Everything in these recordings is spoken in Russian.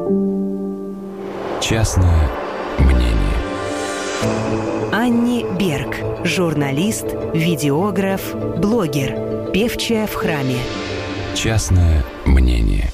Частное мнение. Анни Берг, журналист, видеограф, блогер, певчая в храме. Частное мнение.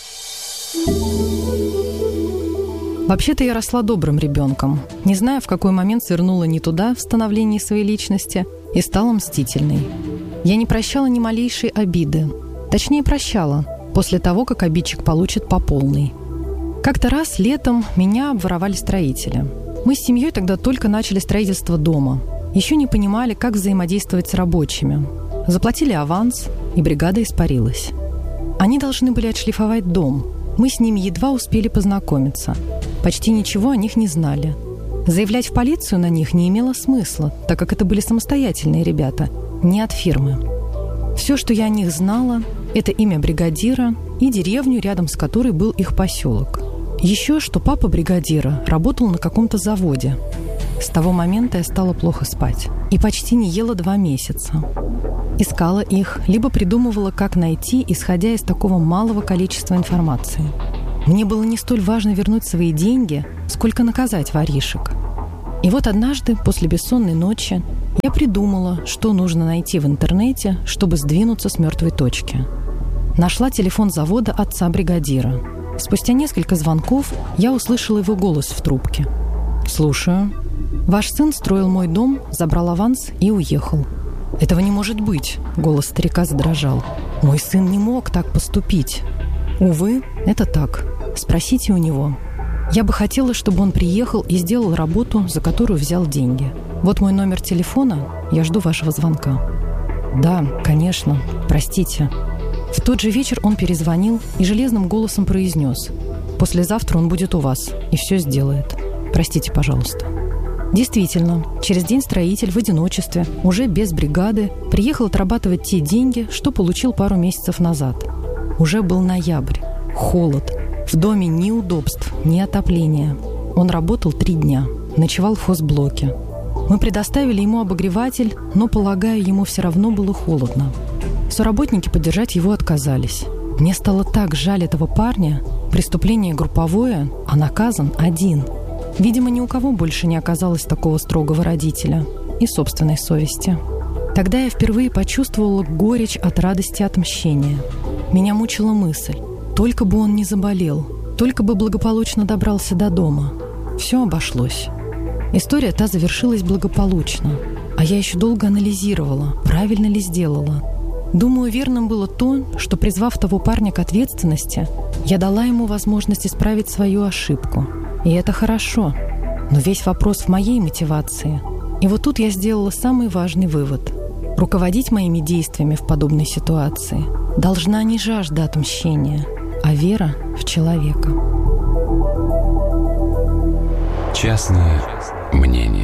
Вообще-то я росла добрым ребенком, не зная, в какой момент свернула не туда в становлении своей личности и стала мстительной. Я не прощала ни малейшей обиды. Точнее, прощала, после того, как обидчик получит по полной. Как-то раз летом меня обворовали строители. Мы с семьей тогда только начали строительство дома. Еще не понимали, как взаимодействовать с рабочими. Заплатили аванс, и бригада испарилась. Они должны были отшлифовать дом. Мы с ними едва успели познакомиться. Почти ничего о них не знали. Заявлять в полицию на них не имело смысла, так как это были самостоятельные ребята, не от фирмы. Все, что я о них знала, это имя бригадира и деревню, рядом с которой был их поселок. Еще, что папа бригадира работал на каком-то заводе. С того момента я стала плохо спать и почти не ела 2 месяца. Искала их, либо придумывала, как найти, исходя из такого малого количества информации. Мне было не столь важно вернуть свои деньги, сколько наказать воришек. И вот однажды, после бессонной ночи, я придумала, что нужно найти в интернете, чтобы сдвинуться с мертвой точки. Нашла телефон завода отца бригадира. Спустя несколько звонков я услышала его голос в трубке. «Слушаю. Ваш сын строил мой дом, забрал аванс и уехал». «Этого не может быть», — голос старика задрожал. «Мой сын не мог так поступить». «Увы, это так. Спросите у него. Я бы хотела, чтобы он приехал и сделал работу, за которую взял деньги. Вот мой номер телефона, я жду вашего звонка». «Да, конечно. Простите». В тот же вечер он перезвонил и железным голосом произнес: «Послезавтра он будет у вас и все сделает. Простите, пожалуйста». Действительно, через день строитель в одиночестве, уже без бригады, приехал отрабатывать те деньги, что получил пару месяцев назад. Уже был ноябрь, холод, в доме ни удобств, ни отопления. Он работал 3 дня, ночевал в хозблоке. Мы предоставили ему обогреватель, но, полагаю, ему все равно было холодно. Соработники поддержать его отказались. Мне стало так жаль этого парня. Преступление групповое, а наказан один. Видимо, ни у кого больше не оказалось такого строгого родителя и собственной совести. Тогда я впервые почувствовала горечь от радости отмщения. Меня мучила мысль: только бы он не заболел, только бы благополучно добрался до дома. Все обошлось. История та завершилась благополучно, а я еще долго анализировала, правильно ли сделала. Думаю, верным было то, что, призвав того парня к ответственности, я дала ему возможность исправить свою ошибку. И это хорошо. Но весь вопрос в моей мотивации. И вот тут я сделала самый важный вывод. Руководить моими действиями в подобной ситуации должна не жажда отмщения, а вера в человека. Частное мнение.